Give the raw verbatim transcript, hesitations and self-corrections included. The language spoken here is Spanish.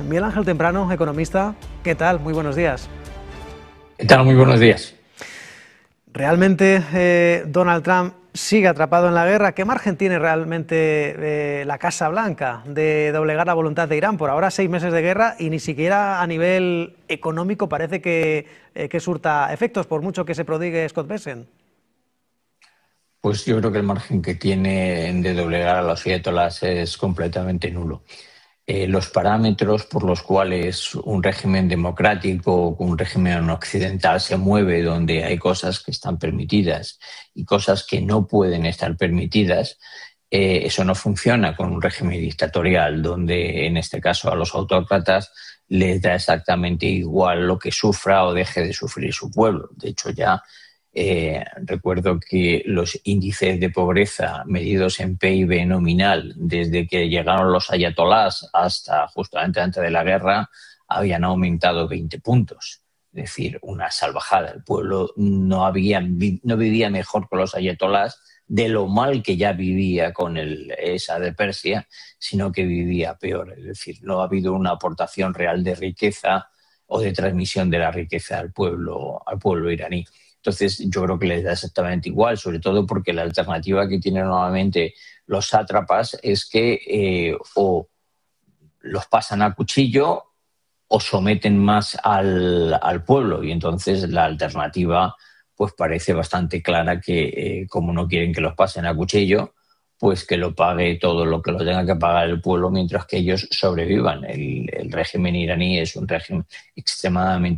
Miguel Ángel Temprano, economista, ¿qué tal? Muy buenos días. ¿Qué tal? Muy buenos días. ¿Realmente eh, Donald Trump sigue atrapado en la guerra? ¿Qué margen tiene realmente eh, la Casa Blanca de doblegar la voluntad de Irán? Por ahora seis meses de guerra y ni siquiera a nivel económico parece que, eh, que surta efectos, por mucho que se prodigue Scott Bessent. Pues yo creo que el margen que tiene de doblegar a los ayatolás es completamente nulo. Eh, los parámetros por los cuales un régimen democrático, un régimen occidental se mueve, donde hay cosas que están permitidas y cosas que no pueden estar permitidas, eh, eso no funciona con un régimen dictatorial, donde en este caso a los autócratas les da exactamente igual lo que sufra o deje de sufrir su pueblo. De hecho, ya Eh, recuerdo que los índices de pobreza medidos en P I B nominal desde que llegaron los ayatolás hasta justamente antes de la guerra habían aumentado veinte puntos. Es decir, una salvajada. El pueblo no, había, no vivía mejor con los ayatolás de lo mal que ya vivía con el Shah de Persia, sino que vivía peor. Es decir, no ha habido una aportación real de riqueza o de transmisión de la riqueza al pueblo, al pueblo iraní. Entonces, yo creo que les da exactamente igual, sobre todo porque la alternativa que tienen normalmente los sátrapas es que eh, o los pasan a cuchillo o someten más al, al pueblo. Y entonces la alternativa pues parece bastante clara que, eh, como no quieren que los pasen a cuchillo, pues que lo pague todo lo que lo tenga que pagar el pueblo mientras que ellos sobrevivan. El, el régimen iraní es un régimen extremadamente